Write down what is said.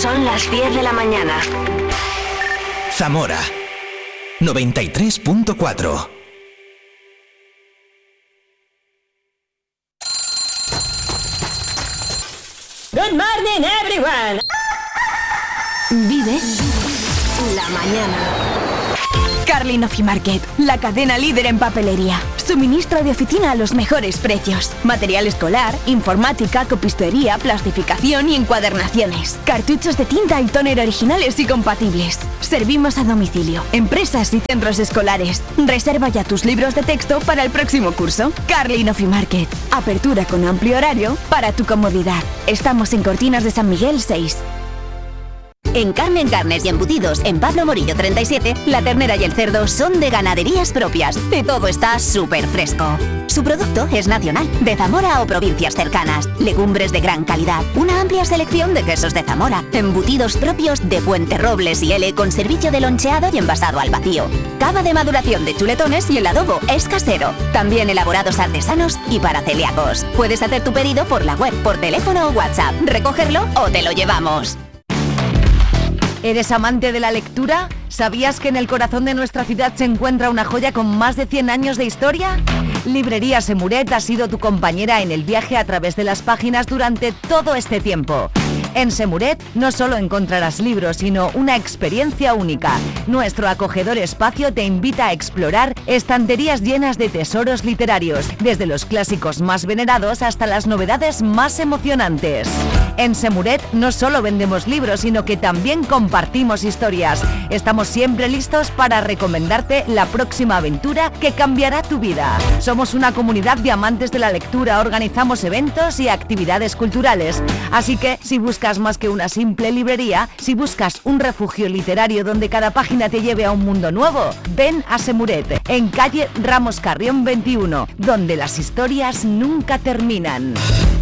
Son las 10 de la mañana. Zamora 93.4. Good morning, everyone. Vive la mañana. Carlin Ofi Market, la cadena líder en papelería. Suministro de oficina a los mejores precios. Material escolar, informática, copistería, plastificación y encuadernaciones. Cartuchos de tinta y tóner originales y compatibles. Servimos a domicilio, empresas y centros escolares. Reserva ya tus libros de texto para el próximo curso. Carlin Ofi Market. Apertura con amplio horario para tu comodidad. Estamos en Cortinas de San Miguel 6. En Carnes y Embutidos, en Pablo Morillo 37, la ternera y el cerdo son de ganaderías propias y todo está súper fresco. Su producto es nacional, de Zamora o provincias cercanas, legumbres de gran calidad, una amplia selección de quesos de Zamora, embutidos propios de Fuenterrobles y L con servicio de loncheado y envasado al vacío. Cava de maduración de chuletones y el adobo es casero, también elaborados artesanos y para celíacos. Puedes hacer tu pedido por la web, por teléfono o WhatsApp, recogerlo o te lo llevamos. ¿Eres amante de la lectura? ¿Sabías que en el corazón de nuestra ciudad se encuentra una joya con más de 100 años de historia? Librería Semuret ha sido tu compañera en el viaje a través de las páginas durante todo este tiempo. En Semuret no solo encontrarás libros, sino una experiencia única. Nuestro acogedor espacio te invita a explorar estanterías llenas de tesoros literarios, desde los clásicos más venerados hasta las novedades más emocionantes. En Semuret no solo vendemos libros, sino que también compartimos historias. Estamos siempre listos para recomendarte la próxima aventura que cambiará tu vida. Somos una comunidad de amantes de la lectura, organizamos eventos y actividades culturales. Así que si buscas más que una simple librería, si buscas un refugio literario donde cada página te lleve a un mundo nuevo, ven a Semuret, en calle Ramos Carrión 21, donde las historias nunca terminan.